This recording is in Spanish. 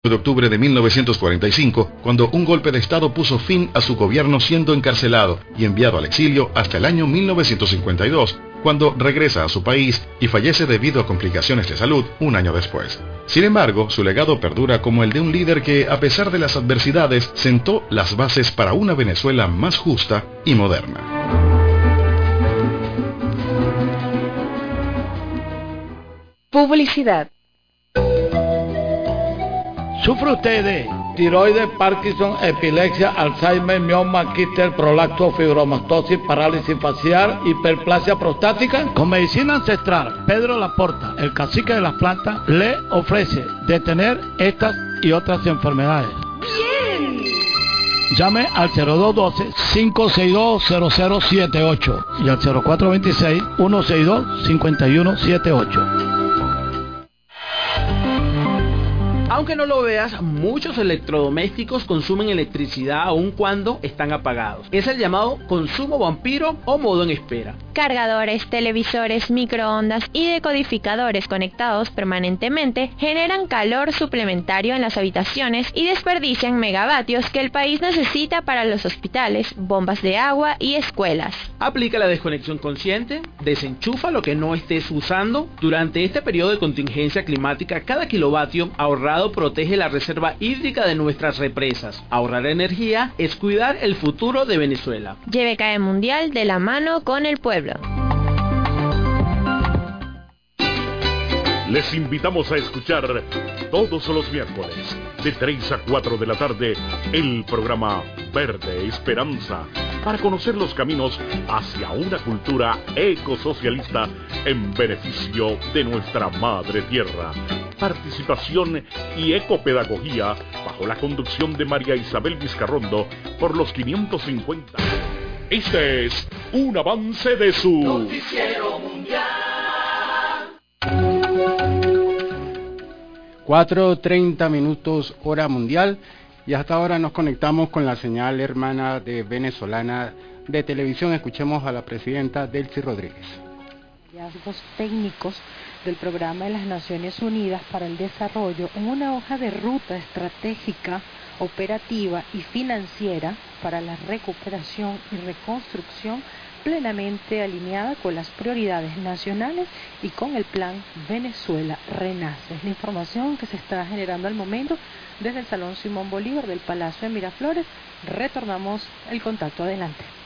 de octubre de 1945, cuando un golpe de Estado puso fin a su gobierno, siendo encarcelado y enviado al exilio hasta el año 1952, cuando regresa a su país y fallece debido a complicaciones de salud un año después. Sin embargo, su legado perdura como el de un líder que, a pesar de las adversidades, sentó las bases para una Venezuela más justa y moderna. Publicidad. ¿Sufre usted de tiroides, Parkinson, epilepsia, Alzheimer, mioma, quistes, prolapso, fibromastosis, parálisis facial, hiperplasia prostática? Con medicina ancestral, Pedro Laporta, el cacique de las plantas, le ofrece detener estas y otras enfermedades. ¡Bien! Llame al 0212-562-0078 y al 0426-162-5178. Aunque no lo veas, muchos electrodomésticos consumen electricidad aun cuando están apagados. Es el llamado consumo vampiro o modo en espera. Cargadores, televisores, microondas y decodificadores conectados permanentemente generan calor suplementario en las habitaciones y desperdician megavatios que el país necesita para los hospitales, bombas de agua y escuelas. Aplica la desconexión consciente, desenchufa lo que no estés usando. Durante este periodo de contingencia climática, cada kilovatio ahorrado protege la reserva hídrica de nuestras represas. Ahorrar energía es cuidar el futuro de Venezuela. Lleve CAE Mundial de la mano con el pueblo. Les invitamos a escuchar todos los miércoles de 3 a 4 de la tarde el programa Verde Esperanza, para conocer los caminos hacia una cultura ecosocialista en beneficio de nuestra madre tierra. Participación y ecopedagogía bajo la conducción de María Isabel Vizcarrondo por los 550. Este es un avance de su Noticiero Mundial. 4:30 hora mundial, y hasta ahora nos conectamos con la señal hermana de venezolana de televisión. Escuchemos a la presidenta Delcy Rodríguez. Hallazgos técnicos del Programa de las Naciones Unidas para el Desarrollo en una hoja de ruta estratégica, operativa y financiera para la recuperación y reconstrucción, plenamente alineada con las prioridades nacionales y con el plan Venezuela Renace. Es la información que se está generando al momento desde el Salón Simón Bolívar del Palacio de Miraflores. Retornamos el contacto. Adelante.